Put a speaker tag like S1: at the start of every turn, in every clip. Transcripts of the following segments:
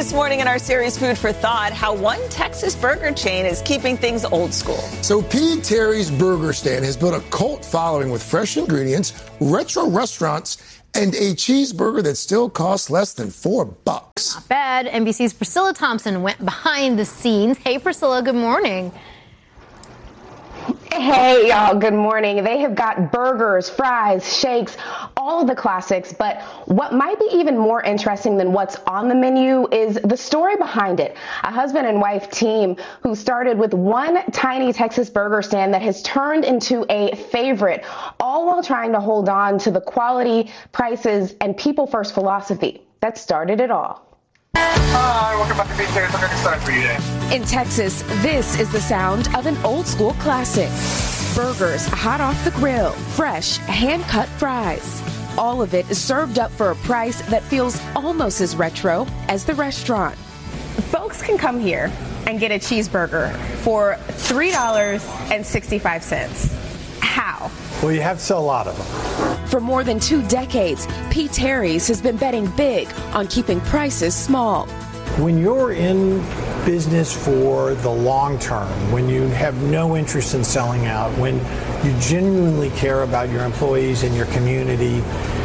S1: This morning in our series Food for Thought, how one Texas burger chain is keeping things old school.
S2: So P. Terry's Burger Stand has built a cult following with fresh ingredients, retro restaurants, and a cheeseburger that still costs less than $4.
S3: Not bad. NBC's Priscilla Thompson went behind the scenes. Hey, Priscilla, good morning.
S4: Hey, y'all, good morning. They have got burgers, fries, shakes, all of the classics. But what might be even more interesting than what's on the menu is the story behind it. A husband and wife team who started with one tiny Texas burger stand that has turned into a favorite, all while trying to hold on to the quality, prices, and people-first philosophy that started it all.
S5: Hi, welcome back to P. Terry's. I'm going to start for you today.
S6: In Texas, this is the sound of an old school classic. Burgers hot off the grill, fresh, hand-cut fries. All of it is served up for a price that feels almost as retro as the restaurant.
S7: Folks can come here and get a cheeseburger for $3.65. How?
S8: Well, you have to sell a lot of them.
S6: For more than 2 decades, P. Terry's has been betting big on keeping prices small.
S8: When you're in business for the long term, when you have no interest in selling out, when you genuinely care about your employees and your community,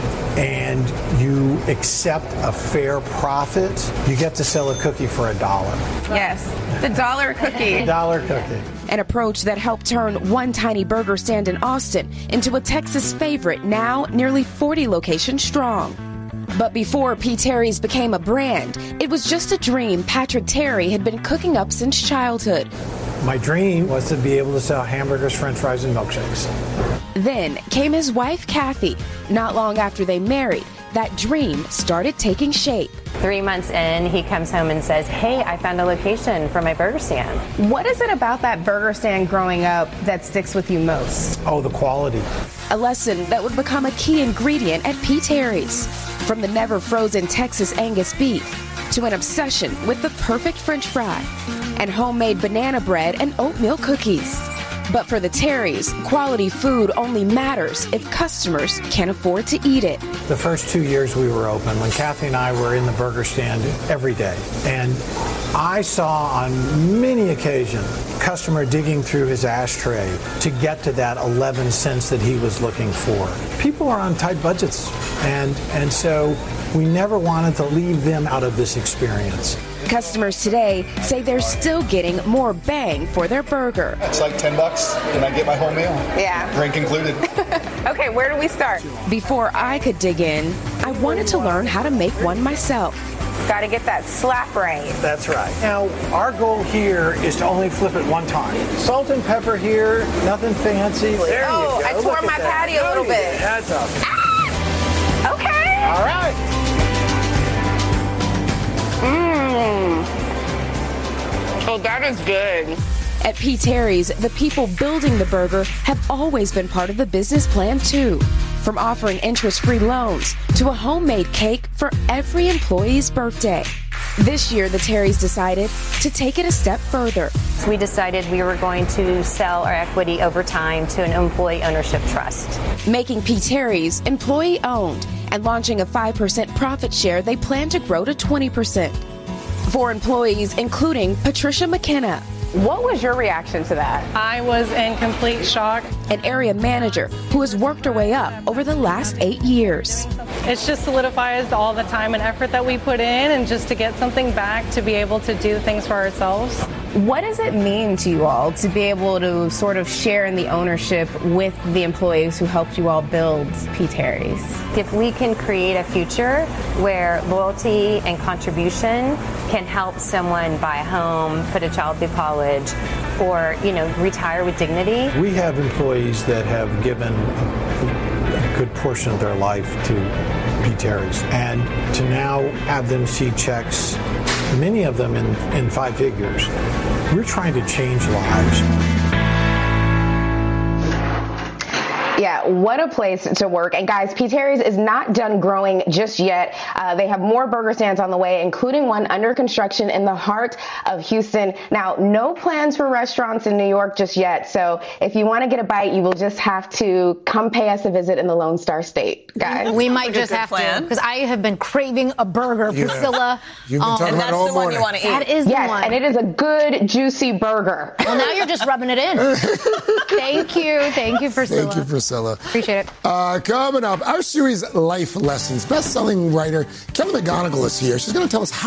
S8: and you accept a fair profit, you get to sell a cookie for $1.
S7: Yes, the dollar cookie.
S8: $1 cookie.
S6: An approach that helped turn one tiny burger stand in Austin into a Texas favorite, now nearly 40 locations strong. But before P. Terry's became a brand, it was just a dream Patrick Terry had been cooking up since childhood.
S8: My dream was to be able to sell hamburgers, french fries, and milkshakes.
S6: Then came his wife, Kathy. Not long after they married, that dream started taking shape.
S9: 3 months in, he comes home and says, hey, I found a location for my burger stand.
S7: What is it about that burger stand growing up that sticks with you most?
S8: Oh, the quality.
S6: A lesson that would become a key ingredient at P. Terry's. From the never-frozen Texas Angus beef to an obsession with the perfect French fry and homemade banana bread and oatmeal cookies. But for the Terry's, quality food only matters if customers can afford to eat it.
S8: The first 2 years we were open, when Kathy and I were in the burger stand every day, and I saw on many occasions customer digging through his ashtray to get to that 11 cents that he was looking for. People are on tight budgets, and so we never wanted to leave them out of this experience.
S6: Customers today say they're still getting more bang for their burger.
S5: It's like $10 and I get my whole meal.
S7: Yeah.
S5: Drink included.
S7: Okay, where do we start?
S6: Before I could dig in, I wanted to learn how to make one myself.
S7: Got to get that slap right.
S8: That's right. Now, our goal here is to only flip it one time. Salt and pepper here, nothing fancy. There you go.
S7: I tore my patty a little bit.
S8: That's up.
S7: Ah! Okay.
S8: All right.
S7: Oh, that is good.
S6: At P. Terry's, the people building the burger have always been part of the business plan, too. From offering interest-free loans to a homemade cake for every employee's birthday. This year, the Terry's decided to take it a step further.
S9: We decided we were going to sell our equity over time to an employee ownership trust.
S6: Making P. Terry's employee-owned and launching a 5% profit share they plan to grow to 20%. For employees, including Patricia McKenna.
S7: What was your reaction to that?
S10: I was in complete shock.
S6: An area manager who has worked her way up over the last 8 years.
S10: It just solidifies all the time and effort that we put in, and just to get something back, to be able to do things for ourselves.
S7: What does it mean to you all to be able to sort of share in the ownership with the employees who helped you all build P. Terry's?
S9: If we can create a future where loyalty and contribution can help someone buy a home, put a child through college, or, retire with dignity.
S8: We have employees that have given a good portion of their life to P. Terry's, and to now have them see checks, many of them in 5 figures. We're trying to change lives.
S4: Yeah, Yeah, what a place to work. And guys, P. Terry's is not done growing just yet. They have more burger stands on the way, including one under construction in the heart of Houston. Now, no plans for restaurants in New York just yet. So if you want to get a bite, you will just have to come pay us a visit in the Lone Star State, guys.
S3: We might just have to, because I have been craving a burger, Priscilla.
S2: You've been talking about it all morning.
S1: Want to eat.
S3: That is the one.
S4: And it is a good, juicy burger.
S3: Well, now you're just rubbing it in. Thank you, Priscilla.
S2: Thank you, Priscilla.
S3: Appreciate it.
S2: Coming up, our series Life Lessons. Best-selling writer Kelly McGonigal is here. She's going to tell us how